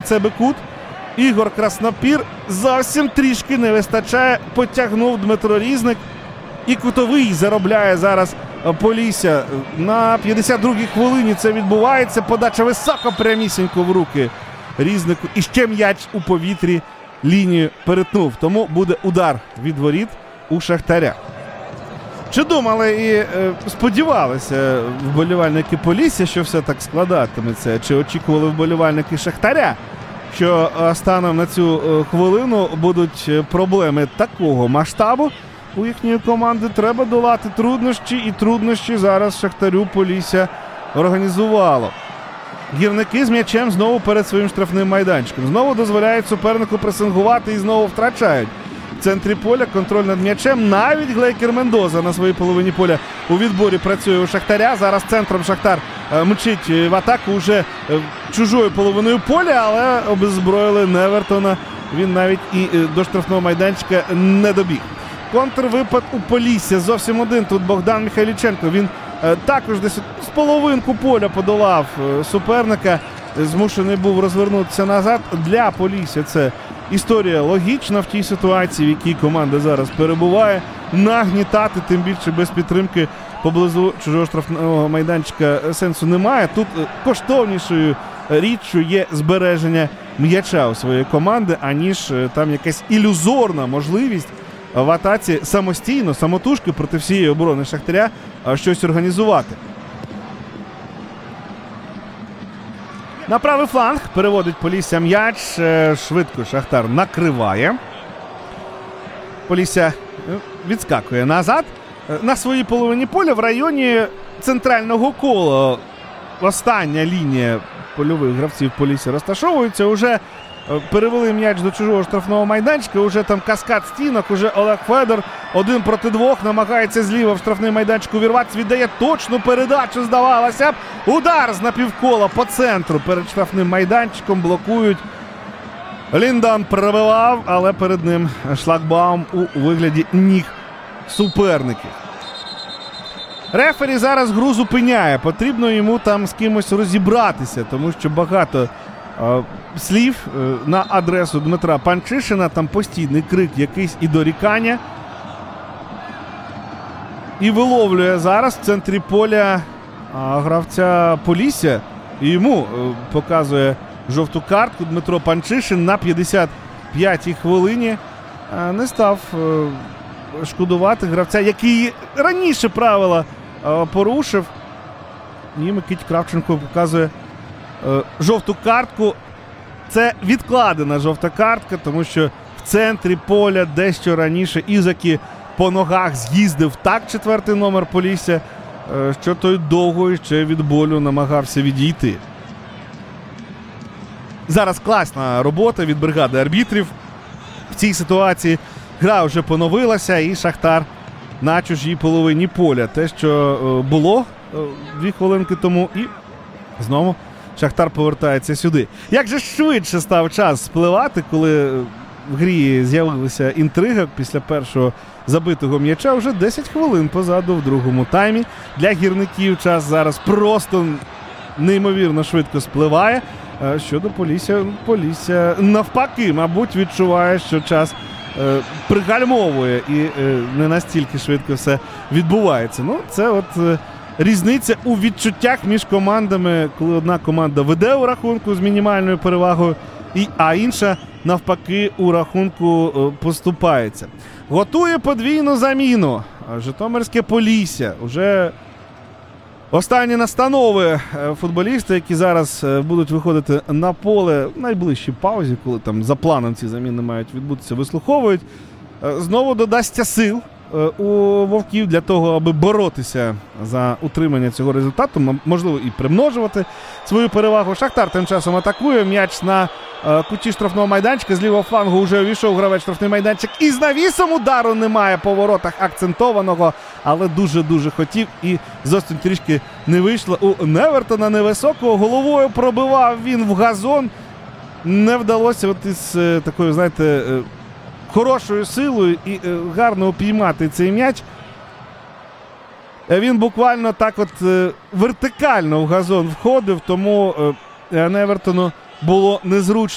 себе кут. Ігор Краснопір зовсім трішки не вистачає. Потягнув Дмитро Різник. І кутовий заробляє зараз Полісся. На 52-й хвилині це відбувається. Подача високо, прямісінько в руки Різнику. І ще м'яч у повітрі лінію перетнув. Тому буде удар від воріт у Шахтаря. Чи думали і сподівалися вболівальники Полісся, що все так складатиметься? Чи очікували вболівальники Шахтаря, що станом на цю хвилину будуть проблеми такого масштабу у їхньої команди? Треба долати труднощі, і труднощі зараз Шахтарю Полісся організувало. Гірники з м'ячем знову перед своїм штрафним майданчиком. Знову дозволяють супернику пресингувати і знову втрачають. В центрі поля контроль над м'ячем. Навіть Глейкер Мендоза на своїй половині поля у відборі працює у Шахтаря. Зараз центром Шахтар мчить в атаку уже чужою половиною поля, але обеззброїли Невертона. Він навіть і до штрафного майданчика не добіг. Контрвипад у Полісся. Зовсім один тут Богдан Михайліченко. Він також десь з половинку поля подолав суперника. Змушений був розвернутися назад. Для Полісся це історія логічна в тій ситуації, в якій команда зараз перебуває. Нагнітати, тим більше без підтримки поблизу чужого штрафного майданчика, сенсу немає. Тут коштовнішою річчю є збереження м'яча у своєї команди, аніж там якась ілюзорна можливість в атаці самостійно, самотужки проти всієї оборони Шахтаря щось організувати. На правий фланг переводить Полісся м'яч. Швидко Шахтар накриває. Полісся відскакує назад. На своїй половині поля в районі центрального кола остання лінія польових гравців Полісся розташовується. Уже перевели м'яч до чужого штрафного майданчика. Уже там каскад стінок. Уже Олег Федор 1 проти 2 намагається зліва в штрафний майданчик увірватися. Віддає точну передачу, здавалося б. Удар з напівкола по центру перед штрафним майданчиком. Блокують. Ліндан пробивав, але перед ним шлагбаум у вигляді ніг суперників. Рефері зараз гру зупиняє. Потрібно йому там з кимось розібратися, тому що багато слів на адресу Дмитра Панчишина. Там постійний крик якийсь і дорікання. І виловлює зараз в центрі поля гравця Полісся. І йому показує жовту картку Дмитро Панчишин на 55-й хвилині. Не став шкодувати гравця, який раніше правила порушив. І Микиті Кравченко показує жовту картку. Це відкладена жовта картка, тому що в центрі поля дещо раніше Ізакі по ногах з'їздив так 4-й номер Полісся, що той довго ще від болю намагався відійти. Зараз класна робота від бригади арбітрів. В цій ситуації гра вже поновилася, і Шахтар на чужій половині поля. Те, що було 2 хвилинки тому, і знову Шахтар повертається сюди. Як же швидше став час спливати, коли в грі з'явилася інтрига після першого забитого м'яча. Вже 10 хвилин позаду в другому таймі. Для гірників час зараз просто неймовірно швидко спливає. Щодо Полісся, Полісся навпаки, мабуть, відчуває, що час пригальмовує і не настільки швидко все відбувається. Ну, це от різниця у відчуттях між командами, коли одна команда веде у рахунку з мінімальною перевагою, а інша, навпаки, у рахунку поступається. Готує подвійну заміну Житомирське Полісся. Уже останні настанови футболісти, які зараз будуть виходити на поле в найближчій паузі, коли там за планом ці заміни мають відбутися, вислуховують. Знову додасться сил у вовків для того, аби боротися за утримання цього результату, можливо, і примножувати свою перевагу. Шахтар тим часом атакує. М'яч на куті штрафного майданчика. З лівого флангу вже увійшов гравець штрафний майданчик. І з навісом удару немає по воротах акцентованого, але дуже-дуже хотів. І зовсім трішки не вийшло у Невертона невисокого. Головою пробивав він в газон. Не вдалося от із такою, знаєте, хорошою силою і гарно упіймати цей м'яч. Він буквально так от вертикально в газон входив, тому Невертону було незручно